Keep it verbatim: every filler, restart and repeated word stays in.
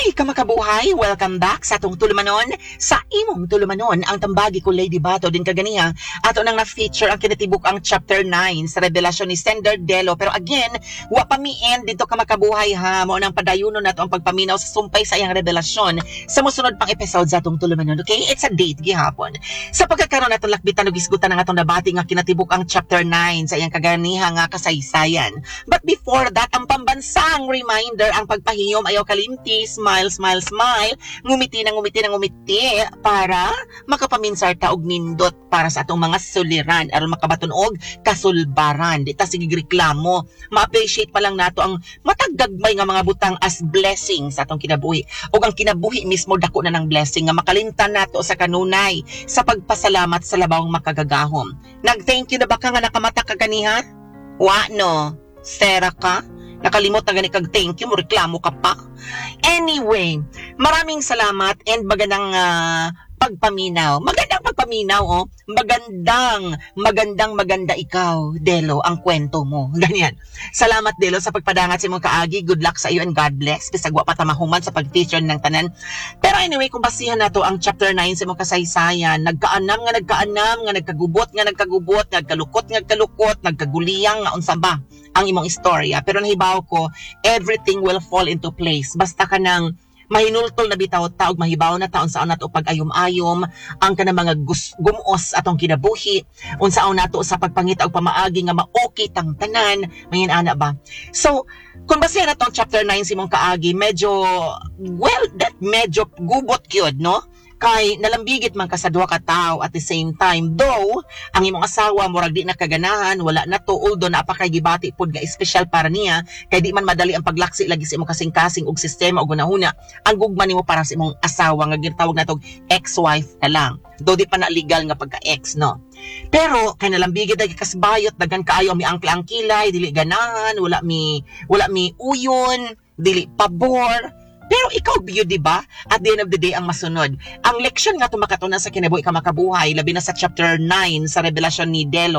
Hi, kamakabuhay! Welcome back sa atong tulumanon. Sa imong tulumanon, ang tambagi ko Lady Bato din kaganiha. Ato nang na-feature ang kinatibuk ang chapter nine sa revelasyon ni Sender Delo. Pero again, wa pa mi end dito kamakabuhay ha. Mao nang padayunon nato ang pagpaminaw sa sumpay sa iyang revelasyon sa mosunod pang episode sa atong tulumanon. Okay? It's a date gihapon. Sa pagkakaroon natong lakbitan ug isgutan ng atong nabati nga kinatibuk ang chapter nine sa iyang kaganiha nga kasaysayan. But before that, ang pambansang reminder ang pagpahiyom ayaw kalimti. Smile, smile, smile, ngumiti na ngumiti na ngumiti para makapaminsar ta og nindot para sa atong mga suliran aron makabaton og kasulbaran. Di ta sige reklamo. Ma-appreciate pa lang nato ang mataggagmay nga mga butang as blessing sa atong kinabuhi. Og ang kinabuhi mismo dako na ng blessing nga makalimtan nato sa kanunay sa pagpasalamat sa labawng makagagahom. Nag-thank you na ba ka nga nakamata ka kaniha? Wa no. Sera ka? Nakalimot na gani kag thank you, mo reklamo ka pa. Anyway, maraming salamat and magandang uh, pagpaminaw. Magandang pagpaminaw, oh. Magandang, magandang maganda ikaw, Delo, ang kwento mo. Ganyan. Salamat, Delo, sa pagpadangat sa imong kaagi. Good luck sa iyo and God bless. Bisag wa pa tamahuman sa pag-feature ng tanan. Pero anyway, kung basihan nato ang chapter nine sa imong kasaysayan, nagkaanam nga nagkaanam, nga nagkagubot nga nagkagubot, nagkalukot nga nagkalukot, nagkaguliyang nga unsa ba ang imong istorya. Pero nahibaw ko, everything will fall into place. Basta ka nang mahinultol na bitaw taog mahibaw na taon sa nato pag-ayom-ayom ang kanang mga gus- gumos atong kinabuhi unsaon nato sa pagpangita og pamaagi nga maoki tang tanan mayin ana ba. So kung basihan nato ang chapter nine simong kaagi, medyo well that medyo gubot gyud no, kay nalambigit man ka sa duha ka tawo at the same time. Though ang imong asawa murag di na kaganahan, wala na to, although napakay gibati pod nga special para niya kay di man madali ang paglaksi lagi sa imong kasing-kasing og sistema og gunahuna. Ang gugma nimo para sa imong asawa nga gitawag natog ex-wife na lang. Though di pa na legal nga pagka-ex no. Pero kay nalambigit dagi kasbayot daghan kaayo mi angkla-angkilay, dili ganahan, wala mi wala mi uyon, dili pabor. Pero ikaw biyo, di ba? At the end of the day, ang masunod. Ang leksyon nga tumakatunan sa kinabuhi ka makabuhay, labi na sa chapter nine sa revelasyon ni Delo.